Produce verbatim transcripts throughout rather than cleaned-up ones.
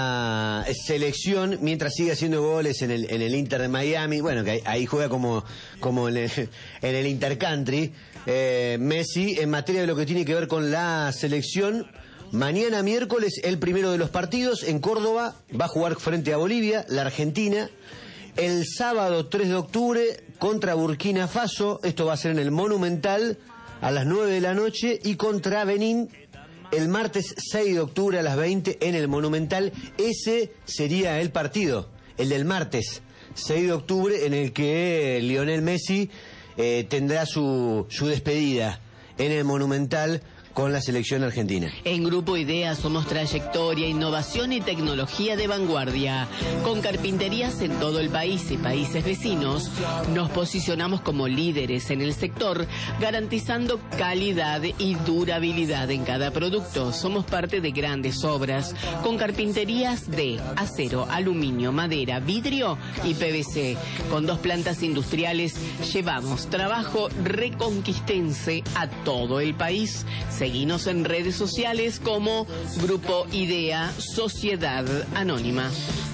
La selección, mientras sigue haciendo goles en el, en el Inter de Miami, bueno, que ahí, ahí juega como, como en el, en el Intercountry, eh, Messi, en materia de lo que tiene que ver con la selección, mañana miércoles, el primero de los partidos, en Córdoba, va a jugar frente a Bolivia, la Argentina. El sábado tres de octubre, contra Burkina Faso, esto va a ser en el Monumental, a las nueve de la noche, y contra Benín, el martes seis de octubre a las veinte en el Monumental. Ese sería el partido, el del martes seis de octubre, en el que Lionel Messi eh, tendrá su, su despedida en el Monumental con la selección argentina. En Grupo IDEA somos trayectoria, innovación y tecnología de vanguardia. Con carpinterías en todo el país y países vecinos, nos posicionamos como líderes en el sector, garantizando calidad y durabilidad en cada producto. Somos parte de grandes obras, con carpinterías de acero, aluminio, madera, vidrio y P V C. Con dos plantas industriales, llevamos trabajo reconquistense a todo el país. Seguinos en redes sociales como Grupo IDEA Sociedad Anónima.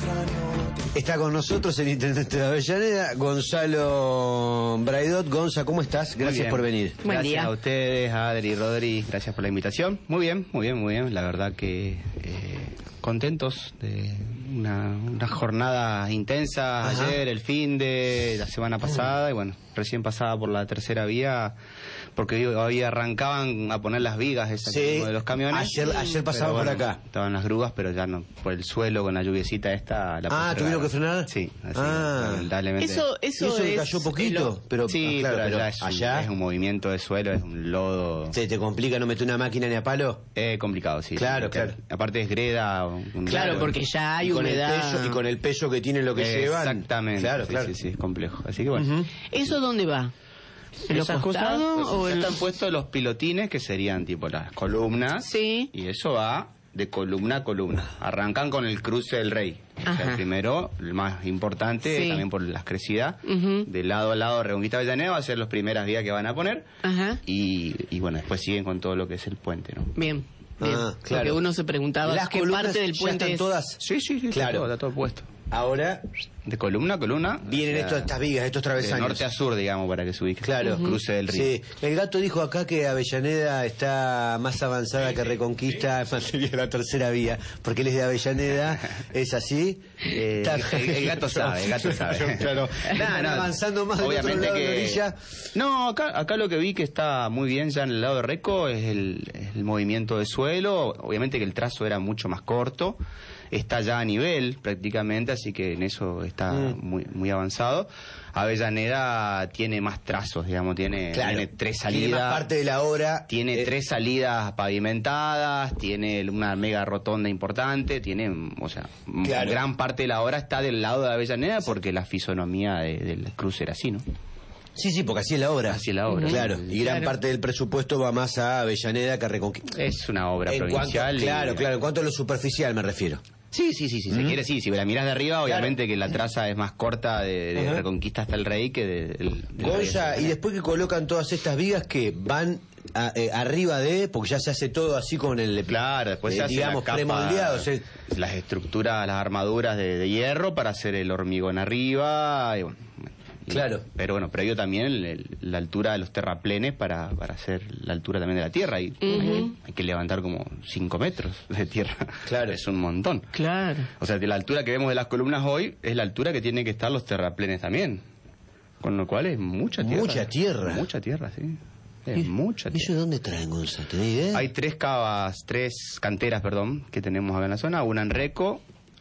Está con nosotros el intendente de Avellaneda, Gonzalo Braidot. Gonza, ¿cómo estás? Gracias por venir. Buen Gracias día. a ustedes, a Adri y Rodri, gracias por la invitación. Muy bien, muy bien, muy bien. La verdad que eh, contentos de una, una jornada intensa. Ajá. Ayer, el fin de la semana pasada, y bueno, recién pasada por la tercera vía, porque hoy arrancaban a poner las vigas esas sí, de los camiones. Ayer, ayer pasaban bueno, por acá. Estaban las grúas, pero ya no, por el suelo, con la lluviecita esta. La ah, ¿tuvieron que frenar? Sí, así, ah. lamentablemente. Eso, eso, eso es cayó poquito, lo... pero, sí, ah, claro, pero, pero allá, es, allá un, es un movimiento de suelo, es un lodo. ¿Se te complica no meter una máquina ni a palo? Es complicado, sí. Claro, claro. Aparte es greda. Un, claro, claro, porque ya hay y con humedad. El peso, y con el peso que tiene lo que eh, llevan. Exactamente. Claro, sí, claro. Sí, sí, es complejo. Así que bueno. Uh-huh. ¿Eso dónde va? ¿En los costados o en... están puestos los pilotines, que serían tipo las columnas. Sí. Y eso va de columna a columna. Arrancan con el cruce del Rey. O sea, el primero, el más importante, sí, también por las crecidas. Uh-huh. De lado a lado, Reconquista Avellaneda va a ser las primeras vías que van a poner. Ajá. Y, y bueno, después siguen con todo lo que es el puente, ¿no? Bien. Bien. Ah, claro. Porque uno se preguntaba las qué parte del puente están es. Todas. Sí, sí, sí. Claro. Está todo, está todo puesto. Ahora, de columna a columna, vienen o sea, estos, estas vigas, estos travesaños. De norte a sur, digamos, para que se ubique. Claro. Uh-huh. Cruce del río. Sí. El gato dijo acá que Avellaneda está más avanzada que Reconquista en materia de la tercera vía, porque él es de Avellaneda. ¿Es así? Eh, el, el gato sabe, el gato sabe. Claro. Nah, no, avanzando más obviamente del otro lado que... de la orilla. No, acá, acá lo que vi que está muy bien ya en el lado de Reco es el, el movimiento de suelo. Obviamente que el trazo era mucho más corto. Está ya a nivel prácticamente, así que en eso está mm. muy muy avanzado. Avellaneda tiene más trazos, digamos, tiene, claro, tiene tres salidas. Tiene más parte de la obra. Tiene eh. tres salidas pavimentadas, tiene una mega rotonda importante, tiene, o sea, claro, gran parte de la obra está del lado de Avellaneda porque la fisonomía de, del cruce era así, ¿no? Sí, sí, porque así es la obra. Así es la obra. Claro, y gran claro. parte del presupuesto va más a Avellaneda que a Reconquista. Es una obra en provincial. Cuanto, claro, y... claro, en cuanto a lo superficial me refiero. Sí, sí, sí, sí, ¿Mm? Se quiere, sí, si la mirás de arriba, obviamente claro, que la traza es más corta de, de uh-huh. Reconquista hasta el Rey que de... de, de Gonza, y después que colocan todas estas vigas que van a, eh, arriba de, porque ya se hace todo así con el... Claro, después eh, se hace digamos, la capa, premoldeados. Eh. Las estructuras, las armaduras de, de hierro para hacer el hormigón arriba, y bueno... Claro. Pero bueno, previo también el, el, la altura de los terraplenes para, para hacer la altura también de la tierra. Y uh-huh. hay, hay que levantar como cinco metros de tierra. Claro. Es un montón. Claro. O sea, que la altura que vemos de las columnas hoy es la altura que tienen que estar los terraplenes también. Con lo cual es mucha tierra. Mucha tierra. Mucha tierra, sí. Es ¿Y, ¿Y mucha tierra. eso de dónde traen, Gonza? ¿Tenés idea? Hay tres cavas, tres canteras, perdón, que tenemos acá en la zona. Una en Reco,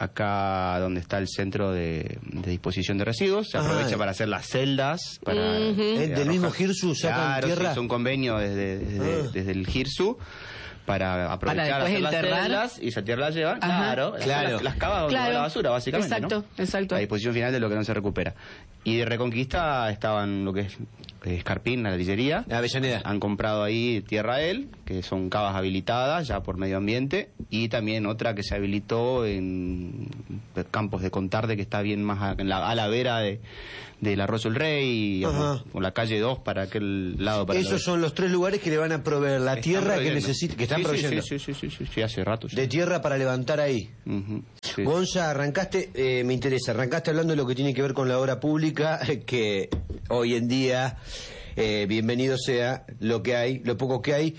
acá donde está el centro de, de disposición de residuos, se aprovecha ah, para hacer las celdas, para uh-huh. eh, del mismo Girsu sacan claro, tierra. Sí, es un convenio desde, desde, ah. desde el Girsu para aprovechar para hacer las celdas y esa tierra la llevan, ajá, claro, claro. Las, las cavas donde claro. va la basura, básicamente, exacto, ¿no? Exacto, la disposición final de lo que no se recupera. Y de Reconquista estaban lo que es Escarpín, la ladrillería. Avellaneda. Han comprado ahí Tierra él, que son cavas habilitadas ya por medio ambiente, y también otra que se habilitó en Campos de Contarde, que está bien más a, en la, a la vera de del Arroyo el Rey, con la calle dos para aquel lado. Para Esos son los tres lugares que le van a proveer la tierra que necesita, que están están sí, proveyendo. Sí, sí, sí, sí, sí, sí, hace rato. Ya. De tierra para levantar ahí. Uh-huh, sí. Gonza, arrancaste, eh, me interesa, arrancaste hablando de lo que tiene que ver con la obra pública, que hoy en día, eh, bienvenido sea lo que hay, lo poco que hay.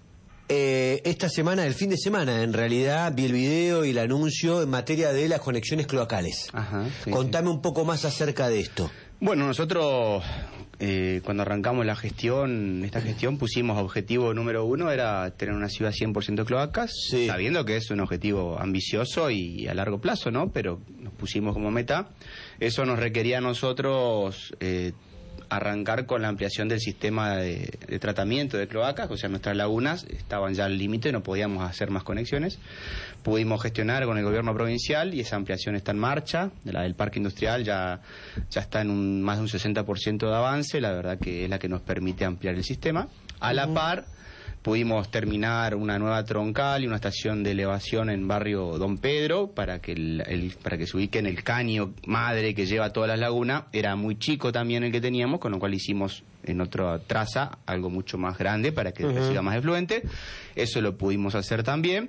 Eh, esta semana, el fin de semana, en realidad, vi el video y el anuncio en materia de las conexiones cloacales. Ajá, sí, Contame sí. un poco más acerca de esto. Bueno, nosotros eh, cuando arrancamos la gestión, esta gestión pusimos objetivo número uno, era tener una ciudad cien por ciento cloacas, sí. sabiendo que es un objetivo ambicioso y a largo plazo, ¿no? Pero nos pusimos como meta. Eso nos requería a nosotros eh, arrancar con la ampliación del sistema de, de tratamiento de cloacas, o sea, nuestras lagunas estaban ya al límite, no podíamos hacer más conexiones. Pudimos gestionar con el gobierno provincial y esa ampliación está en marcha. La del parque industrial ya, ya está en un, más de un sesenta por ciento de avance, la verdad que es la que nos permite ampliar el sistema. A la par, pudimos terminar una nueva troncal y una estación de elevación en barrio Don Pedro para que el, el, para que se ubique en el caño madre que lleva todas las lagunas. Era muy chico también el que teníamos, con lo cual hicimos en otra traza algo mucho más grande para que uh-huh. reciba más efluente. Eso lo pudimos hacer también.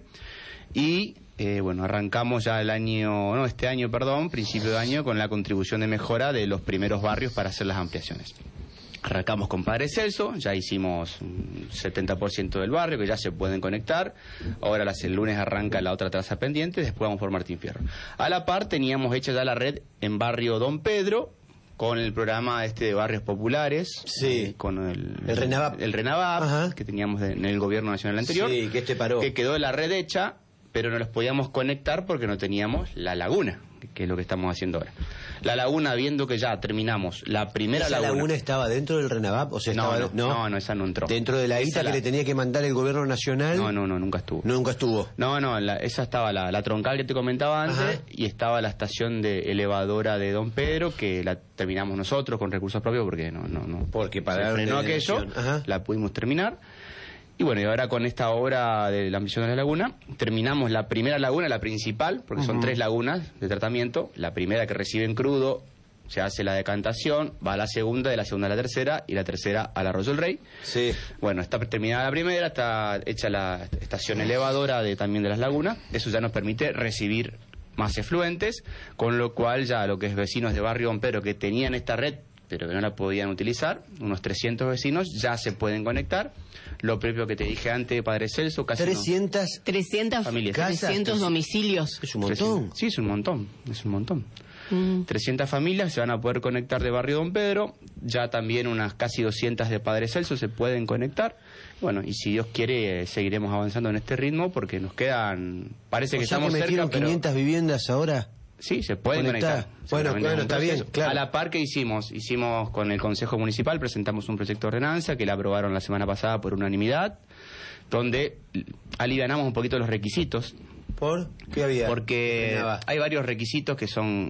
Y eh, bueno, arrancamos ya el año, no, este año, perdón, principio de año, con la contribución de mejora de los primeros barrios para hacer las ampliaciones. Arrancamos con Padre Celso, ya hicimos un setenta por ciento del barrio, que ya se pueden conectar. Ahora las, el lunes arranca la otra traza pendiente, después vamos por Martín Fierro. A la par teníamos hecha ya la red en barrio Don Pedro, con el programa este de barrios populares, sí. eh, con el, el Renavap, el Renavap que teníamos de, en el gobierno nacional anterior, sí, que este paró. Que quedó la red hecha, pero no los podíamos conectar porque no teníamos la laguna, que es lo que estamos haciendo ahora. La laguna, viendo que ya terminamos la primera ¿Esa laguna... laguna estaba dentro del Renavap? O sea, no, estaba, no, no, no, no, esa no entró. ¿Dentro de la guita que la... le tenía que mandar el gobierno nacional? No, no, no, nunca estuvo. No, nunca estuvo. No, no, la, esa estaba la, la troncal que te comentaba antes. Ajá. Y estaba la estación de elevadora de Don Pedro, que la terminamos nosotros con recursos propios porque no, no, no. Porque para se frenó aquello, la pudimos terminar. Y bueno, y ahora con esta obra de la ampliación de la laguna, terminamos la primera laguna, la principal, porque uh-huh. son tres lagunas de tratamiento. La primera que reciben crudo, se hace la decantación, va a la segunda, de la segunda a la tercera, y la tercera al Arroyo del Rey. Sí. Bueno, está terminada la primera, está hecha la estación elevadora de, también de las lagunas. Eso ya nos permite recibir más efluentes, con lo cual ya lo que es vecinos de barrio Don Pedro que tenían esta red, pero que no la podían utilizar, unos trescientos vecinos ya se pueden conectar. Lo propio que te dije antes, Padre Celso, casi trescientas, no. trescientas familias, trescientos domicilios. Es un montón. Sí, es un montón, es un montón. Mm. trescientas familias se van a poder conectar de barrio Don Pedro, ya también unas casi doscientas de Padre Celso se pueden conectar. Bueno, y si Dios quiere, eh, seguiremos avanzando en este ritmo porque nos quedan, parece o que sea estamos que cerca, metieron quinientas pero... viviendas ahora. Sí, se pueden conectar. Bueno, bueno, está bien, claro. A la par que hicimos, hicimos con el Consejo Municipal, presentamos un proyecto de ordenanza que la aprobaron la semana pasada por unanimidad, donde alivianamos un poquito los requisitos. ¿Por qué había? Porque hay varios requisitos que son,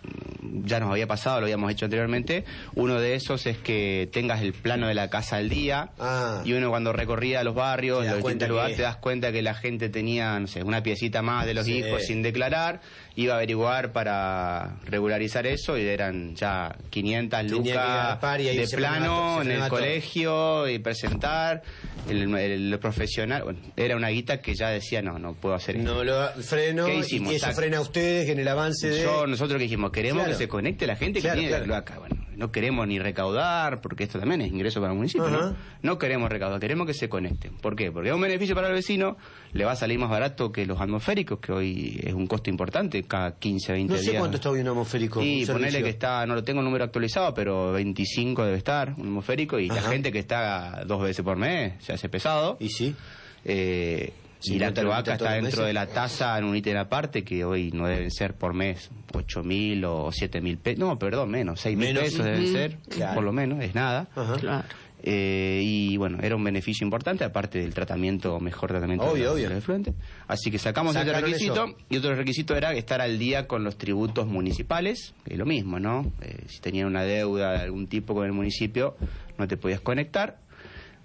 ya nos había pasado, lo habíamos hecho anteriormente. Uno de esos es que tengas el plano de la casa al día. Ah. Y uno cuando recorría los barrios, los distintos lugares, que... te das cuenta que la gente tenía, no sé, una piecita más de los sí. hijos sin declarar. Iba a averiguar para regularizar eso y eran ya quinientas lucas de plano en el colegio y presentar el, el, el profesional. Bueno, era una guita que ya decía, no, no puedo hacer no esto. Lo freno. ¿Qué hicimos? Y eso frena a ustedes en el avance de... Yo, nosotros que dijimos, queremos claro. que se conecte la gente claro, que tiene claro. la cloaca. Bueno, no queremos ni recaudar, porque esto también es ingreso para el municipio, uh-huh. ¿no? No queremos recaudar, queremos que se conecten. ¿Por qué? Porque es un beneficio para el vecino, le va a salir más barato que los atmosféricos, que hoy es un costo importante, cada quince, veinte días. No sé cuánto está hoy un atmosférico. Y ponele que está, no lo tengo el número actualizado, pero veinticinco debe estar, un atmosférico, y uh-huh. la gente que está dos veces por mes, se hace pesado. Y sí. Eh... Si la cloaca está dentro de la tasa en un ítem aparte, que hoy no deben ser por mes ocho mil o siete mil pesos, no, perdón, menos, seis mil pesos deben ser, claro. por lo menos, es nada. Ajá. Claro. Eh, y bueno, era un beneficio importante, aparte del tratamiento, mejor tratamiento obvio, de, obvio. de efluente. Así que sacamos ese requisito, eso. Y otro requisito era estar al día con los tributos municipales, que es lo mismo, ¿no? Eh, si tenían una deuda de algún tipo con el municipio, no te podías conectar.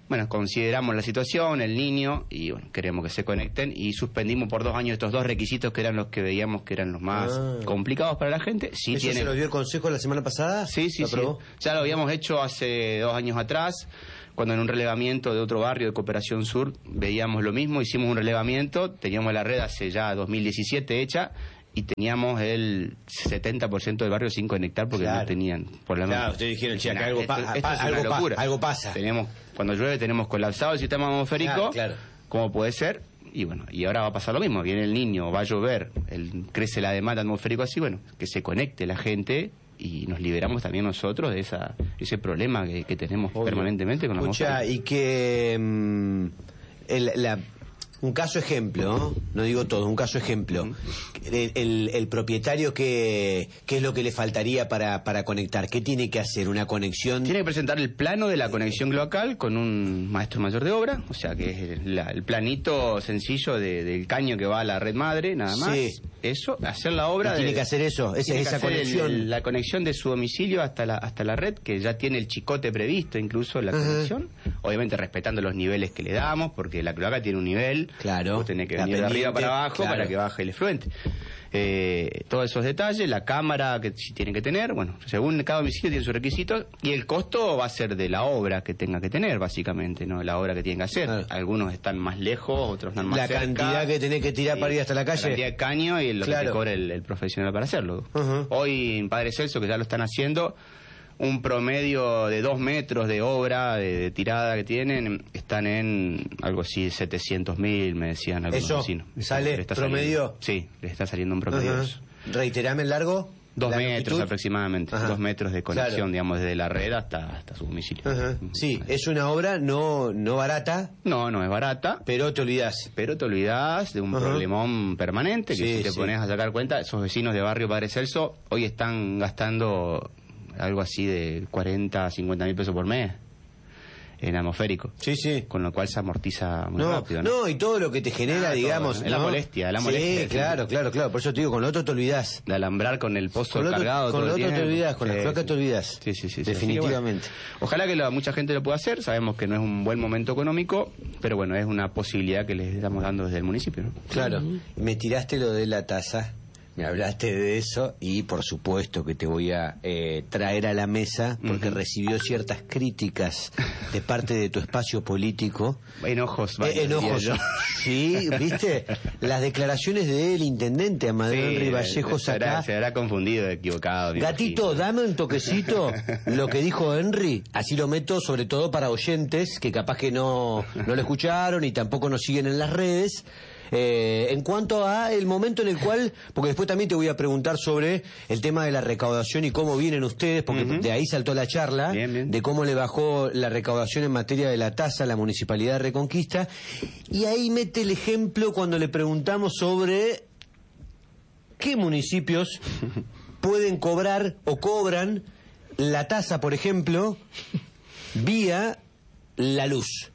bueno, consideramos la situación, el niño, y bueno, queremos que se conecten, y suspendimos por dos años estos dos requisitos que eran los que veíamos que eran los más ah. complicados para la gente. Sí, ¿Eso tienen... se lo dio el Consejo la semana pasada? Sí, sí, sí. Ya lo habíamos hecho hace dos años atrás, cuando en un relevamiento de otro barrio de Cooperación Sur veíamos lo mismo, hicimos un relevamiento, teníamos la red hace ya dos mil diecisiete hecha, y teníamos el setenta por ciento del barrio sin conectar porque claro. no tenían por la Claro, ustedes dijeron, che, acá algo, pa esto, esto pa es algo, una locura. Pa algo pasa. Tenemos, cuando llueve tenemos colapsado el sistema atmosférico, claro, claro. como puede ser, y bueno, y ahora va a pasar lo mismo, viene el niño, va a llover, el, crece la demanda atmosférica así, bueno, que se conecte la gente y nos liberamos también nosotros de esa ese problema que, que tenemos Obvio. permanentemente con la atmósfera. Y que um, el, la un caso ejemplo, ¿no? no digo todo, un caso ejemplo. El, el, el propietario, ¿qué, ¿qué es lo que le faltaría para, para conectar? ¿Qué tiene que hacer? ¿Una conexión? Tiene que presentar el plano de la conexión local con un maestro mayor de obra, o sea que es el, la, el planito sencillo de, del caño que va a la red madre, nada más. Sí. Eso, hacer la obra. Tiene de, que hacer eso, esa, esa conexión. El, el, la conexión de su domicilio hasta la, hasta la red, que ya tiene el chicote previsto, incluso la uh-huh. conexión. Obviamente respetando los niveles que le damos, porque la cloaca tiene un nivel. Claro. Vos tenés que venir de arriba para abajo claro. para que baje el efluente. Eh, todos esos detalles, la cámara que si tienen que tener, bueno, según cada domicilio tiene sus requisitos, y el costo va a ser de la obra que tenga que tener, básicamente, ¿no? La obra que tienen que hacer. Claro. Algunos están más lejos, otros están más la cerca. La cantidad que tenés que tirar sí, para ir hasta la calle. La cantidad de caño y lo claro. que te cobra el, el profesional para hacerlo. Uh-huh. Hoy en Padre Celso, que ya lo están haciendo, un promedio de dos metros de obra, de, de tirada que tienen, están en algo así, setecientos mil, me decían algunos ¿Eso vecinos. sale está promedio? Saliendo, sí, le está saliendo un promedio. Uh-huh. Reiterame el largo. Dos metros longitud? aproximadamente, Ajá. dos metros de conexión, claro. digamos, desde la red hasta, hasta su domicilio. Uh-huh. Sí, es una obra no no barata. No, no es barata. Pero te olvidás. Pero te olvidás de un uh-huh. problemón permanente, que sí, si te sí. pones a sacar cuenta, esos vecinos de barrio Padre Celso hoy están gastando algo así de cuarenta a cincuenta mil pesos por mes en atmosférico. Sí, sí. Con lo cual se amortiza muy no, rápido, ¿no? No, y todo lo que te genera, ah, digamos... Es ¿no? la molestia, la molestia. Sí, claro, claro, claro. Por eso te digo, con lo otro te olvidás. De alambrar con el pozo con cargado Con todo lo el otro tiempo. te olvidás, con sí, la cloaca te olvidás. Sí, sí, sí. Definitivamente. Sí, bueno, ojalá que lo, mucha gente lo pueda hacer. Sabemos que no es un buen momento económico, pero bueno, es una posibilidad que les estamos dando desde el municipio, ¿no? Claro. Uh-huh. Me tiraste lo de la tasa. Me hablaste de eso y por supuesto que te voy a eh, traer a la mesa porque uh-huh. recibió ciertas críticas de parte de tu espacio político. Enojos, vaya, eh, enojos. Sí, ¿viste? Las declaraciones del intendente Amadeo sí, Henry Vallejos se habrá, acá. Se habrá confundido, equivocado. Gatito, imagino. Dame un toquecito lo que dijo Henry. Así lo meto sobre todo para oyentes que capaz que no, no lo escucharon y tampoco nos siguen en las redes. Eh, en cuanto a el momento en el cual, porque después también te voy a preguntar sobre el tema de la recaudación y cómo vienen ustedes, porque uh-huh. de ahí saltó la charla, bien, bien. de cómo le bajó la recaudación en materia de la tasa a la Municipalidad de Reconquista, y ahí mete el ejemplo cuando le preguntamos sobre qué municipios pueden cobrar o cobran la tasa, por ejemplo, vía la luz.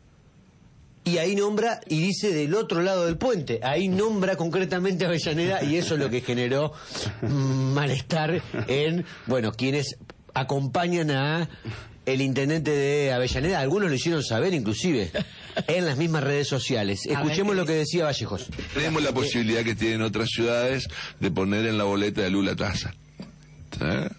Y ahí nombra, y dice del otro lado del puente, ahí nombra concretamente a Avellaneda, y eso es lo que generó mmm, malestar en, bueno, quienes acompañan a el intendente de Avellaneda. Algunos lo hicieron saber, inclusive, en las mismas redes sociales. Escuchemos lo que decía Vallejos. Tenemos la posibilidad que tienen otras ciudades de poner en la boleta de luz la tasa. ¿Sí?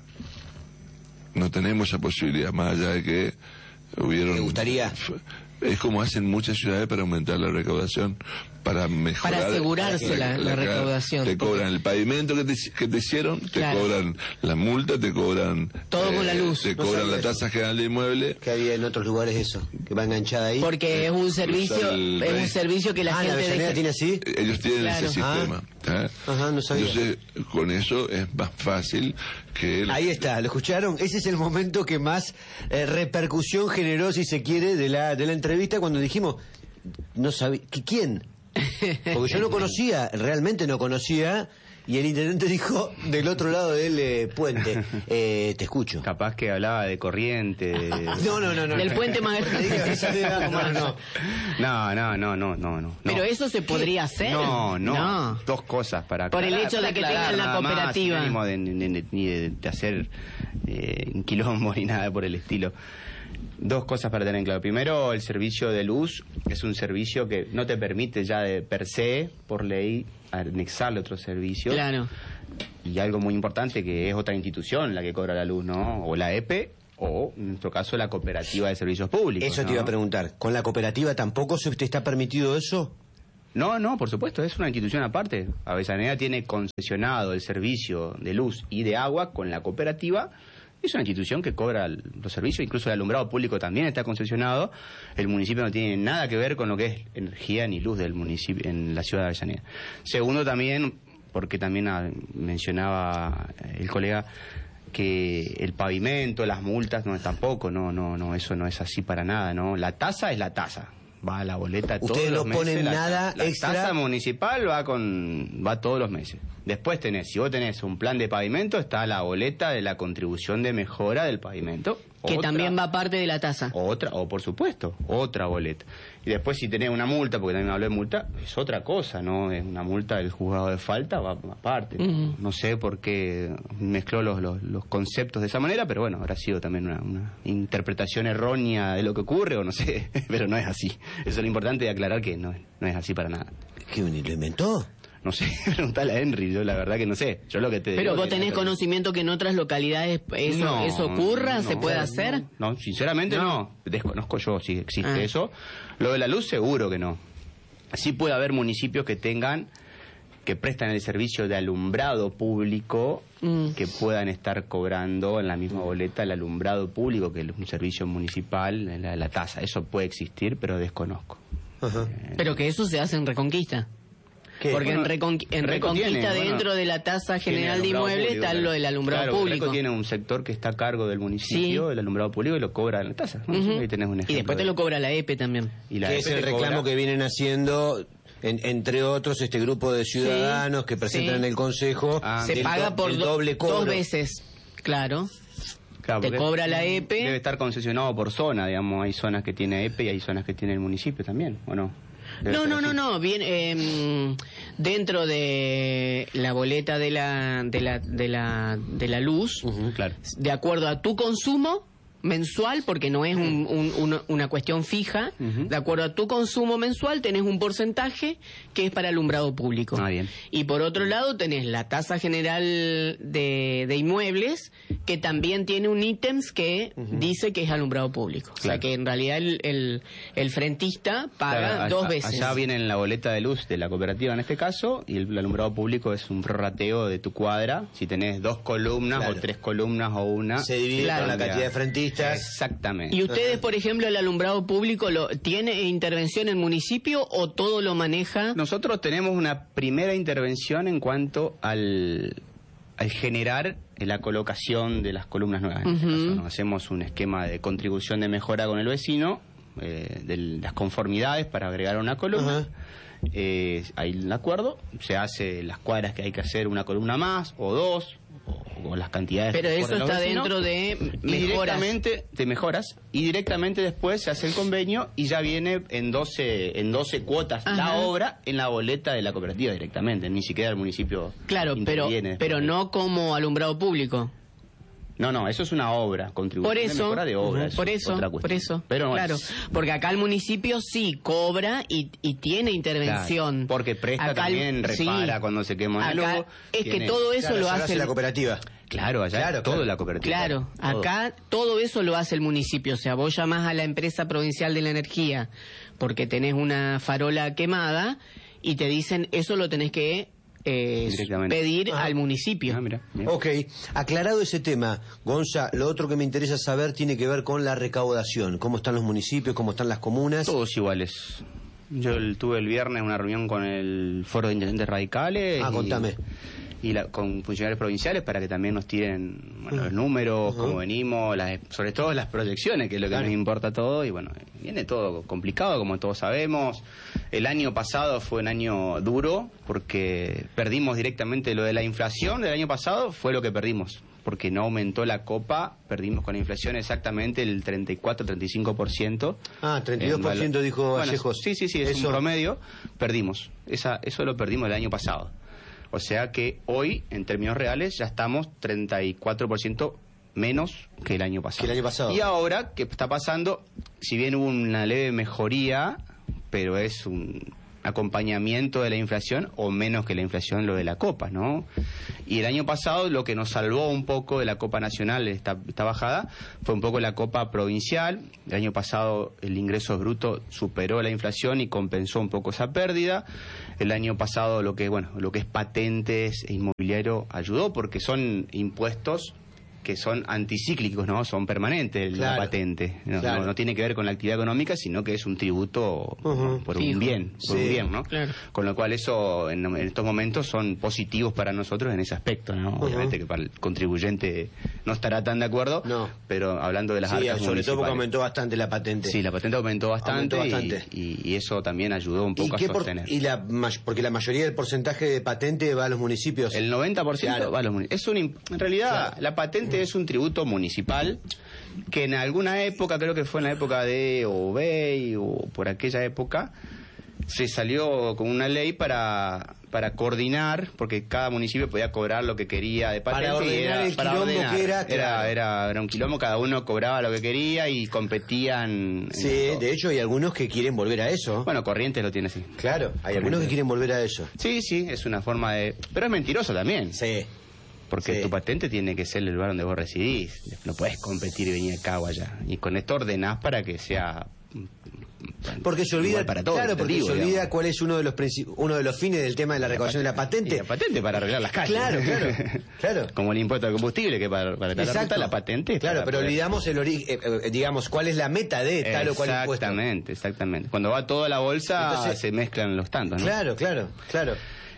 No tenemos esa posibilidad, más allá de que hubieron... ¿Te gustaría...? Es como hacen muchas ciudades para aumentar la recaudación, para mejorar... Para asegurarse la, la, la, la recaudación. Te cobran el pavimento que te, que te hicieron, te claro. cobran la multa, te cobran... Todo eh, con la luz. Te no cobran la tasa general de inmueble. Que había en otros lugares eso, que va enganchada ahí. Porque es un servicio el, es un servicio que la ah, gente... ¿la Avellaneda tiene así? Ellos tienen claro. ese sistema. Ah. ¿eh? Ajá, no sabía. Entonces, con eso es más fácil que... El... Ahí está, ¿lo escucharon? Ese es el momento que más eh, repercusión generó, si se quiere, de la, de la entrevista, cuando dijimos, no sabía, ¿quién? Porque yo no conocía, realmente no conocía, y el intendente dijo del otro lado del eh, puente, eh, te escucho. Capaz que hablaba de corriente. De... No, no, no, no. Del puente más no, no, no, no, no, no, no. Pero eso se podría hacer. No, no, no. Dos cosas para aclarar. Por el hecho de que tengan la cooperativa. Más, ni de, de, de, de hacer eh, un quilombo ni nada por el estilo. Dos cosas para tener en claro. Primero, el servicio de luz es un servicio que no te permite ya de per se, por ley, anexarle otro servicio. Claro. Y algo muy importante, que es otra institución la que cobra la luz, ¿no? O la E P E, o en nuestro caso la Cooperativa de Servicios Públicos. Eso te ¿no? iba a preguntar. ¿Con la cooperativa tampoco se te está permitido eso? No, no, por supuesto, es una institución aparte. Avellaneda tiene concesionado el servicio de luz y de agua con la cooperativa. Es una institución que cobra los servicios, incluso el alumbrado público también está concesionado. El municipio no tiene nada que ver con lo que es energía ni luz del municipio en la ciudad de Avellaneda. Segundo, también, porque también ah, mencionaba el colega que el pavimento, las multas, no, tampoco, no, no, no, eso no es así para nada, ¿no? La tasa es la tasa. Va a la boleta todos Ustedes los no meses. ponen la, nada la extra. La tasa municipal va con va todos los meses. Después tenés, si vos tenés un plan de pavimento, está la boleta de la contribución de mejora del pavimento. Que otra, también va parte de la tasa. Otra, o por supuesto, otra boleta. Y después si tenés una multa, porque también hablé de multa, es otra cosa, ¿no? Es una multa del juzgado de falta, va aparte. Uh-huh. No sé por qué mezcló los, los, los conceptos de esa manera, pero bueno, habrá sido también una, una interpretación errónea de lo que ocurre, o no sé, pero no es así. Eso es lo importante de aclarar, que no, no es así para nada. ¿Qué, lo inventó? No sé, preguntale a Henry, yo la verdad que no sé. Yo lo que te Pero digo vos que tenés no, conocimiento que en otras localidades eso, no, eso ocurra, no, se puede hacer. No, no, sinceramente no. no. Desconozco yo si existe Ah. eso. Lo de la luz seguro que no. Sí puede haber municipios que tengan, que prestan el servicio de alumbrado público, mm. que puedan estar cobrando en la misma boleta el alumbrado público, que es un servicio municipal, la, la tasa. Eso puede existir, pero desconozco. Ajá. Eh, Pero que eso se hace en Reconquista. ¿Qué? Porque Bueno, en, Recon en Reco Reconquista, tiene, dentro bueno, de la tasa general de alumbrado inmuebles, público, está claro. lo del alumbrado Claro, público. Reco tiene un sector que está a cargo del municipio, Sí. el alumbrado público, y lo cobra en la tasa. ¿no? Uh-huh. Ahí tenés un Y ejemplo después te de- lo cobra la E P E también. y la Que E es P E el te reclamo cobra- que vienen haciendo, en- entre otros, este grupo de ciudadanos que presentan sí. en el Consejo. Ah, Se del paga do- por del do- doble cobro. dos veces, claro. Claro, te porque cobra la E P E. Debe estar concesionado por zona, digamos. Hay zonas que tiene E P E y hay zonas que tiene el municipio también, ¿o no? Debe No, ser no, no, así. no, bien, eh, dentro de la boleta de la, de la, de la, de la luz, Ujú, claro. de acuerdo a tu consumo mensual, porque no es un- un- una, una cuestión fija, Ujú. de acuerdo a tu consumo mensual tenés un porcentaje que es para alumbrado público. Ah, bien. Y por otro lado tenés la tasa general de, de inmuebles, que también tiene un ítems que dice que es alumbrado público. O sea Claro. que en realidad el, el, el frentista paga Claro, dos a- veces. Allá viene en la boleta de luz de la cooperativa en este caso, y el alumbrado público es un prorrateo de tu cuadra. Si tenés dos columnas Claro. o tres columnas o una. Se divide Claro. con la cantidad de frentistas. Exactamente. ¿Y ustedes, por ejemplo, el alumbrado público, lo tiene intervención en municipio o todo lo maneja? Nosotros tenemos una primera intervención en cuanto al, al generar la colocación de las columnas nuevas. En este Ujú. caso, ¿no? Hacemos un esquema de contribución de mejora con el vecino, eh, de las conformidades para agregar una columna. Ajá. Eh, hay un acuerdo, se hace las cuadras que hay que hacer una columna más o dos, o, o las cantidades. Pero que eso corren los está vecinos. dentro de Y mejoras. directamente te mejoras y directamente después se hace el convenio y ya viene en doce en doce cuotas Ajá. la obra en la boleta de la cooperativa directamente, ni siquiera el municipio Claro, pero, interviene después. pero no como alumbrado público. No, no, eso es una obra, contribución Por de eso, mejora de obra, ujú, es por eso, otra por cuestión. eso, Pero claro, es- porque acá el municipio sí cobra y, y tiene intervención. Claro, porque presta Acá el- también, repara sí. cuando se quema una Acá luz. es que tiene- todo eso Claro, lo se hace el- la cooperativa. Claro, allá Claro, es todo claro. la cooperativa. Claro, todo. acá todo eso lo hace el municipio. O sea, vos llamás a la empresa provincial de la energía porque tenés una farola quemada y te dicen eso lo tenés que eh, Directamente. pedir Ah. al municipio. Ah, mira, mira. Ok, aclarado ese tema, Gonza, lo otro que me interesa saber tiene que ver con la recaudación. ¿Cómo están los municipios? ¿Cómo están las comunas? Todos iguales. Yo el- tuve el viernes una reunión con el Foro de Intendentes Radicales. Ah, y- contame. Y la- con funcionarios provinciales para que también nos tiren bueno, los números, Ujú. cómo venimos, las, sobre todo las proyecciones, que es lo que Claro. nos importa todo. Y bueno, viene todo complicado, como todos sabemos. El año pasado fue un año duro porque perdimos directamente lo de la inflación del año pasado, fue lo que perdimos. Porque no aumentó la copa, perdimos con la inflación exactamente el treinta y cuatro, treinta y cinco por ciento. Ah, treinta y dos por ciento En valor- dijo Bueno, Vallejos. Sí, sí, sí, es Eso. un promedio. Perdimos. Esa, eso lo perdimos el año pasado. O sea que hoy, en términos reales, ya estamos treinta y cuatro por ciento menos que el año pasado. Que el año pasado. Y ahora, ¿qué está pasando? Si bien hubo una leve mejoría, pero es un acompañamiento de la inflación o menos que la inflación lo de la Copa, ¿no? Y el año pasado lo que nos salvó un poco de la Copa Nacional, esta, esta bajada, fue un poco la Copa Provincial. El año pasado el ingreso bruto superó la inflación y compensó un poco esa pérdida. El año pasado lo que, bueno, lo que es patentes e inmobiliario ayudó porque son impuestos que son anticíclicos, ¿no? Son permanentes, claro, la patente. No, claro. no, no tiene que ver con la actividad económica, sino que es un tributo uh-huh. por Fijo. un bien, por Sí, un bien, ¿no? claro. Con lo cual eso, en, en estos momentos, son positivos para nosotros en ese aspecto, ¿no? Uh-huh. Obviamente que para el contribuyente no estará tan de acuerdo, no. pero hablando de las Sí, arcas sobre todo porque municipales. aumentó bastante la patente. Sí, la patente aumentó bastante, Aumentó bastante. Y, y, y eso también ayudó un ¿Y poco a qué por- sostener. y la, may- porque la mayoría del porcentaje de patente va a los municipios. El noventa por ciento Claro. va a los municipios. Es un, imp- en realidad, Claro. la patente es un tributo municipal que en alguna época, creo que fue en la época de Obey o por aquella época, se salió con una ley para para coordinar, porque cada municipio podía cobrar lo que quería de patente. Para y ordenar era, el para quilombo ordenar. que era, era, claro. era, era un quilombo, cada uno cobraba lo que quería y competían. en Sí, eso. de hecho hay algunos que quieren volver a eso. Bueno, Corrientes lo tiene así. Claro, hay algunos que quieren volver a eso. Sí, sí, es una forma de... Pero es mentiroso también. Sí. Porque Sí. tu patente tiene que ser el lugar donde vos residís. No puedes competir y venir acá o allá. Y con esto ordenás para que sea... Porque se olvida, igual para todos, claro, porque se equitativo, olvida digamos. cuál es uno de los princi- uno de los fines del tema de la recaudación de la Y patente. la patente para arreglar las calles. Claro, claro, claro. Como el impuesto al combustible, que para, para la ruta, la patente. es Claro, para pero poder- olvidamos el ori- eh, eh, digamos, cuál es la meta de tal o cual impuesto. Exactamente, exactamente. Cuando va toda la bolsa, Entonces- se mezclan los tantos, ¿no? Claro, claro, claro.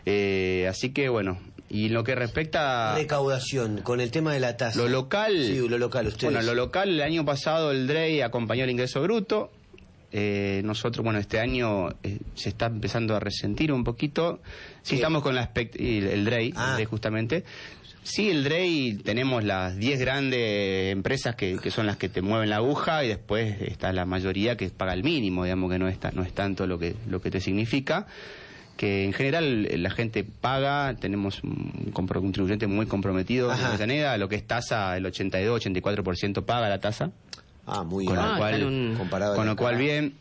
Eh, así que, bueno, y en lo que respecta... Recaudación, con el tema de la tasa. Lo local... Sí, lo local, ustedes. Bueno, lo local, el año pasado el D R E I acompañó el ingreso bruto. Eh, nosotros, bueno, este año eh, se está empezando a resentir un poquito. Sí, ¿Qué? estamos con la expect- el, el D R E I, Ah. el D R E I justamente. Sí, el D R E I tenemos las diez grandes empresas que, que son las que te mueven la aguja y después está la mayoría que paga el mínimo, digamos que no es, ta- no es tanto lo que, lo que te significa. Que en general la gente paga, tenemos un compro- contribuyente muy comprometido en Ajá. Avellaneda, lo que es tasa, el ochenta y dos, ochenta y cuatro por ciento paga la tasa. Ah, muy Con bien. lo Ah, cual, está en un- comparado con a lo la- cual bien,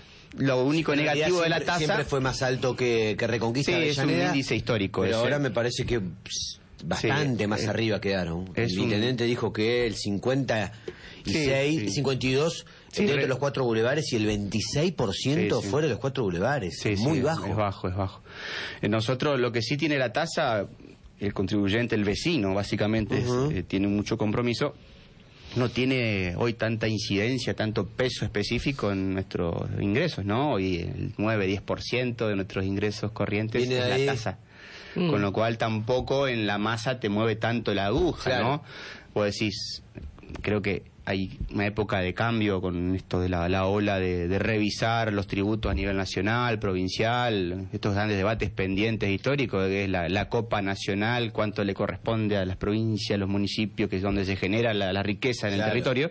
lo único En realidad negativo de la siempre- tasa, Siempre fue más alto que, que Reconquista sí, de es un Avellaneda, índice histórico. pero ese. ahora me parece que pss, bastante Sí, más es- arriba quedaron. es El un- intendente dijo que el cincuenta y seis, Sí, sí. cincuenta y dos Sí, dentro re- de los cuatro bulevares y el veintiséis por ciento Sí, sí. fuera de los cuatro bulevares. Sí, sí, muy es- bajo. Es bajo, es bajo. Eh, Nosotros lo que sí tiene la tasa, el contribuyente, el vecino, básicamente, es- Ujú. eh, tiene mucho compromiso. No tiene hoy tanta incidencia, tanto peso específico en nuestros ingresos, ¿no? Hoy el nueve, diez por ciento de nuestros ingresos corrientes Viene es de ahí. la tasa. Mm. Con lo cual tampoco en la masa te mueve tanto la aguja, Claro. ¿no? Vos decís, creo que hay una época de cambio con esto de la, la ola de, de revisar los tributos a nivel nacional, provincial, estos grandes debates pendientes históricos, que es la, la Copa Nacional, cuánto le corresponde a las provincias, a los municipios, que es donde se genera la, la riqueza en Claro. el territorio.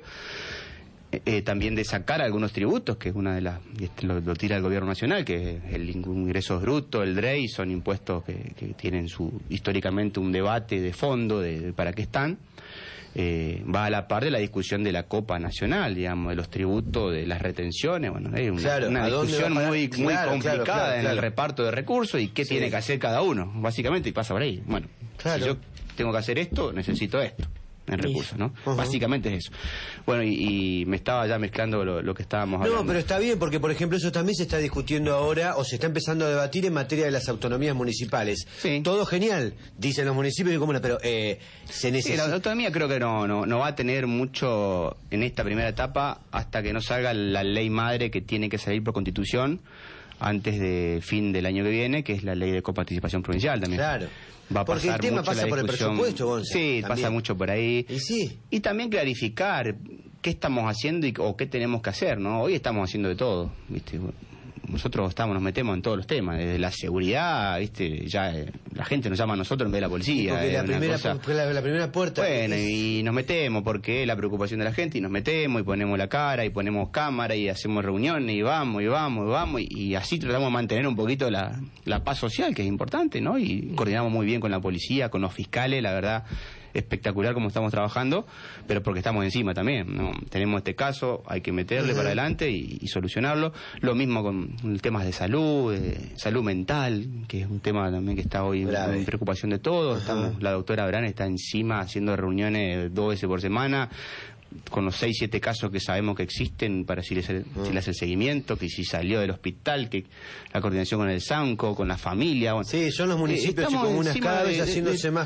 Eh, eh, también de sacar algunos tributos, que es una de las, y este lo, lo tira el gobierno nacional, que es el ingreso bruto, el D R E I, son impuestos que, que tienen su históricamente un debate de fondo de, de para qué están. Eh, va a la par de la discusión de la Copa Nacional, digamos, de los tributos, de las retenciones, bueno, es una, Claro, una ¿a dónde discusión va a parar? muy, muy Claro, complicada claro, claro, en claro. el reparto de recursos y qué Sí. tiene que hacer cada uno, básicamente, y pasa por ahí. Bueno, Claro. si yo tengo que hacer esto, necesito esto en recursos, ¿no? Ujú. Básicamente es eso. Bueno, y, y me estaba ya mezclando lo, lo que estábamos hablando. No, pero está bien porque, por ejemplo, eso también se está discutiendo ahora o se está empezando a debatir en materia de las autonomías municipales. Sí. Todo genial, dicen los municipios y cómo no, pero eh, se Sí, la necesita... autonomía creo que no, no, no va a tener mucho en esta primera etapa hasta que no salga la ley madre que tiene que salir por constitución antes del fin del año que viene, que es la ley de coparticipación provincial también. Claro. Va a Porque el pasar tema mucho pasa la por el discusión. presupuesto, Gonza, Sí, también. pasa mucho por ahí. Y sí. Y también clarificar qué estamos haciendo y, o qué tenemos que hacer, ¿no? Hoy estamos haciendo de todo, ¿viste? Nosotros estamos, nos metemos en todos los temas, desde la seguridad, ¿viste? Ya eh, la gente nos llama a nosotros en vez de la policía. Porque es la una primera, cosa- porque la, la primera puerta... Bueno, es- y nos metemos porque es la preocupación de la gente y nos metemos y ponemos la cara y ponemos cámara y hacemos reuniones y vamos y vamos y vamos y, y así tratamos de mantener un poquito la, la paz social, que es importante, ¿no? Y coordinamos muy bien con la policía, con los fiscales, la verdad. espectacular como estamos trabajando, pero porque estamos encima también, ¿no? Tenemos este caso, hay que meterle uh-huh. para adelante y, y solucionarlo. Lo mismo con temas de salud, de salud mental, que es un tema también que está hoy Grave. en preocupación de todos. Uh-huh. Estamos, la doctora Brán está encima haciendo reuniones dos veces por semana, con los seis, siete casos que sabemos que existen, para si le, uh-huh. si le hace el seguimiento, que si salió del hospital, que la coordinación con el SANCO, con la familia. Bueno, sí, son los municipios y comunas cada vez haciéndose más